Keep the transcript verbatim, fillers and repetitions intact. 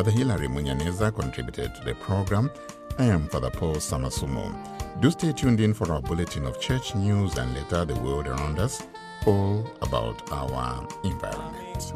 Father Hilary Munyaneza contributed to the program. I am Father Paul Samasumo. Do stay tuned in for our bulletin of church news and later the world around us, all about our environment.